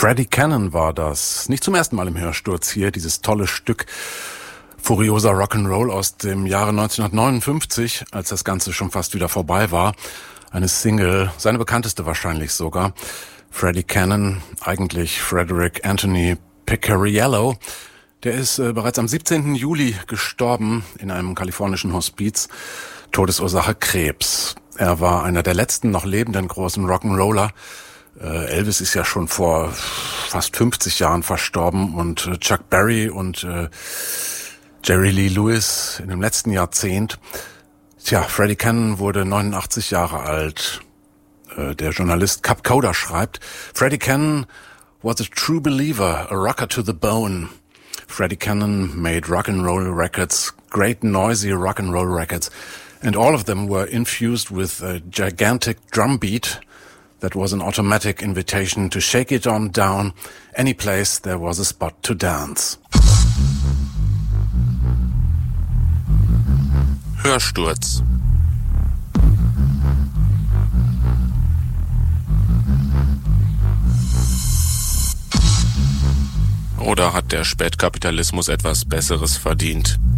Freddie Cannon war das. Nicht zum ersten Mal im Hörsturz hier, dieses tolle Stück furioser Rock'n'Roll aus dem Jahre 1959, als das Ganze schon fast wieder vorbei war. Eine Single, seine bekannteste wahrscheinlich sogar. Freddie Cannon, eigentlich Frederick Anthony Picariello, der ist bereits am 17. Juli gestorben in einem kalifornischen Hospiz. Todesursache Krebs. Er war einer der letzten noch lebenden großen Rock'n'Roller. Elvis ist ja schon vor fast 50 Jahren verstorben und Chuck Berry und Jerry Lee Lewis in dem letzten Jahrzehnt. Tja, Freddie Cannon wurde 89 Jahre alt. Der Journalist Cap Coda schreibt, Freddie Cannon was a true believer, a rocker to the bone. Freddie Cannon made rock'n'roll records, great noisy rock'n'roll records, and all of them were infused with a gigantic drum beat that was an automatic invitation to shake it on down any place there was a spot to dance. Hörsturz. Oder hat der Spätkapitalismus etwas Besseres verdient?